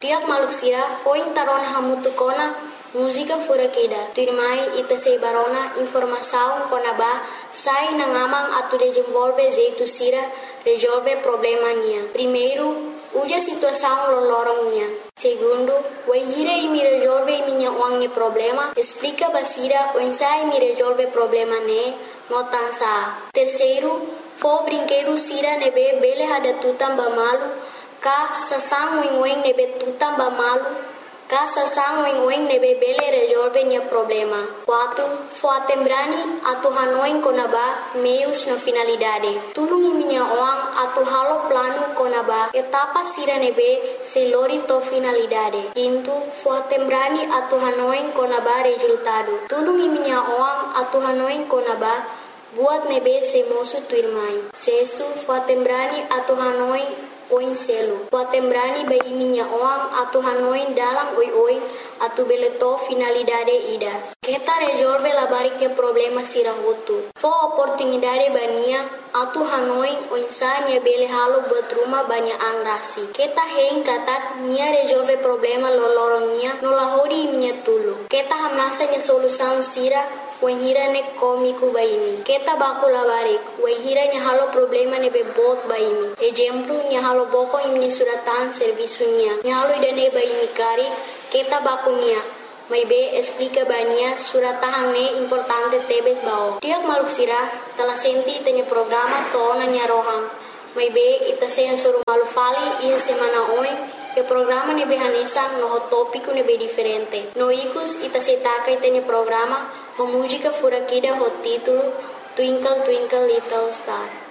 Tiap maluk sira foi tarona hamutukona música fura queda. Turmai ita sei barona informação conaba sai na ngamang atu desenvolve jeito sira resolve problema nia. Primeiro, uja situação lolorong nia. Segundo, o hira e me resolve minha wangi problema, explica basira o ensai me resolve problema ne notansa. Terceiro, fo brinquedo sira nebe bele hada tutam bamalu, ka sasang wing nebe tutam bamalu, ka sasang wing nebe bele resolve nia problema. 4. Fo atembrani atu hanoing konaba meios na finalidade. Tulungi minha oang atu halo plano konaba etapa sira nebe selori to finalidade. 5. Fo atembrani atu hanoing konaba resultado. Tulungi minha oang atu hanoing konaba buat nebe se mosu tuirmai. 6. Fo atembrani atu hanoing oin selo. Fo atembrani bai minha oang atu hanoing dalam oi atu beleto finalidade ida. Kita resolve la barike problema sira hutu. Fo oportunidade bania atu hanoing o insania bele halo buat rumah banyak angrasi. Kita hein katak nia resolve problema lolorong nia nolahori minha tulu. Kita hamnasa nia solução sira wahira ne komiku baimi. Kita baku labarik wahira nia halo problema ne bebot baimi. Exemplo nia halo boko imni suratan serviço nia. Nia halo idane baimi kari kita baku nia. Mai be explica bania suratahang ne importante tebes bao. Tiap maluk sira telah senti tanya programa tona nya rohang. Mai be ita seha suru malu fali ia semana oi e programa ne be hanesa no tópico ne be diferente. No ikus ita setaka tanya programa ho música fura kida ho título Twinkle Twinkle Little Star.